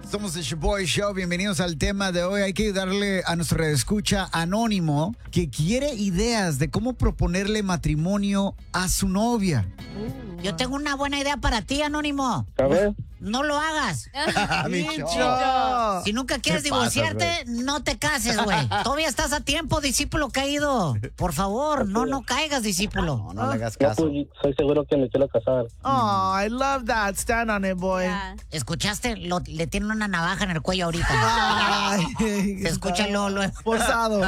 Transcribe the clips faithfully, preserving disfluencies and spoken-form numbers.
Somos el Shaboy Show. Bienvenidos al tema de hoy. Hay que ayudarle a nuestro escucha anónimo que quiere ideas de cómo proponerle matrimonio a su novia. Yo tengo una buena idea para ti, Anónimo. A ver. No lo hagas. Micho. Si nunca quieres ¿Qué pasa, divorciarte, no te cases, güey. Todavía estás a tiempo, discípulo caído. Por favor, no, no caigas, discípulo. No, no le hagas No, caso. pues, soy seguro que me quiero casar. Oh, I love that. Stand on it, boy. Yeah. ¿Escuchaste? Lo- le tiene una navaja en el cuello ahorita. Ay, Se escucha lo, lo- Forzado.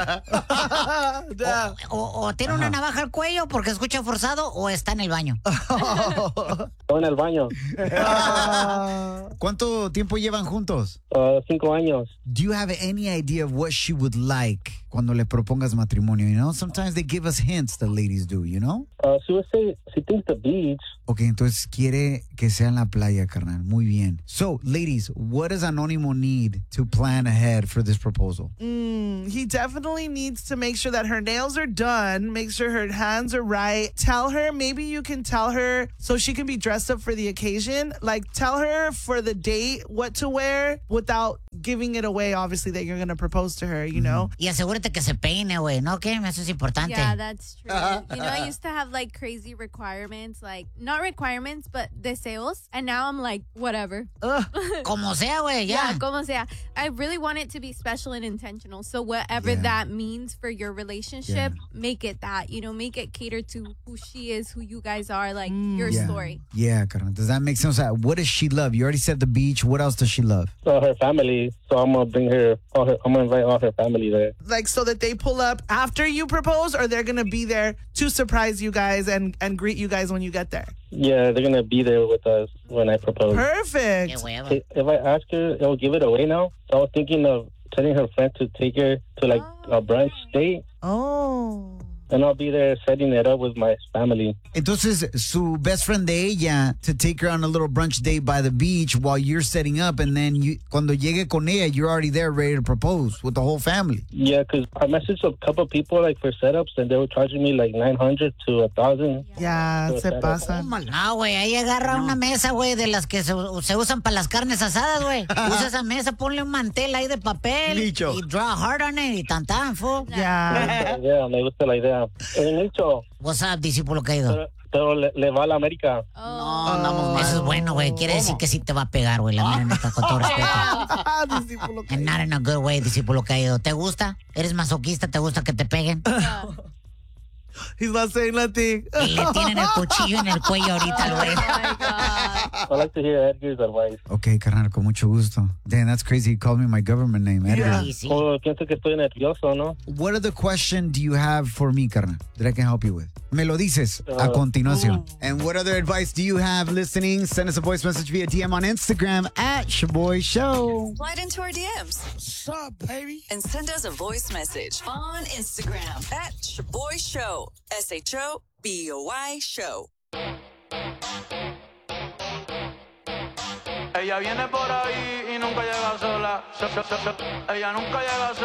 o, o- o tiene una navaja al cuello porque escucha forzado o está en el baño. Estoy en el baño. ¿Cuánto tiempo llevan juntos? Uh, cinco años. Do you have any idea of what she would like cuando le propongas matrimonio? You know, sometimes they give us hints, the ladies do, you know? Uh, she would say she thinks the beach. Ok, entonces quiere que sea en la playa, carnal. Muy bien. So, ladies, what does Anónimo need to plan ahead for this proposal? Mm, he definitely needs to make sure that her nails are done, make sure her hands are right. Tell her, maybe you can tell her so she can be dressed up for the occasion. Like, tell her for the date what to wear without giving it away, obviously, that you're going to propose to her, you know? Y asegúrate que se peine, güey, ¿no? ¿Qué? Eso es importante. Yeah, that's true. You know, I used to have like crazy requirements, like not requirements, but deseos. And now I'm like, whatever. Como sea, güey, ya. Yeah, como sea. I really want it to be special and intentional. So whatever Yeah. that means for your relationship, make it that. You know, make it cater to who she is, who you guys are, like your Yeah. story. Yeah, carnal. Does that make sense? Uh, What does she love? You already said the beach. What else does she love? So her family. So I'm gonna bring her. All her I'm gonna invite all her family there. Like, so that they pull up after you propose, or they're going to be there to surprise you guys and, and greet you guys when you get there? Yeah, they're gonna be there with us when I propose. Qué Perfect. hueva. If if I ask her, it'll give it away now. So I was thinking of telling her friend to take her to like a brunch date, Oh. and I'll be there setting it up with my family. Entonces, su best friend de ella to take her on a little brunch date by the beach while you're setting up, and then you, cuando llegue con ella, you're already there ready to propose with the whole family. Yeah, 'cause I messaged a couple people like for setups, and they were charging me like nine hundred to a thousand. Ya, se pasa. No, güey, ahí agarra una mesa, güey, de las que se, se usan para las carnes asadas, güey. Usa esa mesa, ponle un mantel ahí de papel Licho. y draw a heart on it y tan tan, fo. Ya. Yeah, me gusta la idea. En hecho, What's up, discípulo caído? pero, pero le, le va a la América. Oh. Eso es bueno, güey. Quiere decir que sí te va a pegar, güey. La mera neta, con todo respeto. Discípulo. And not in a good way, discípulo caído. ¿Te gusta? ¿Eres masoquista? ¿Te gusta que te peguen? He's not saying nothing. Y le tienen el cuchillo en el cuello ahorita, Oh güey. my God. I like to hear Edgar's advice. Okay, carnal, con mucho gusto. Damn, that's crazy. You called me my government name, Edgar. Sí, sí. Oh, pienso que estoy nervioso, ¿no? What other question do you have for me, carnal, that I can help you with? Me lo dices a Uh, continuación. And what other advice do you have listening? Send us a voice message via D M on Instagram at Shaboy Show. Slide into our D Ms. What's up, baby? And send us a voice message on Instagram at Shaboy Show. S H O B O Y Show. Ella viene por ahí y nunca llega sola. So- so- so- so- Ella nunca llega sola.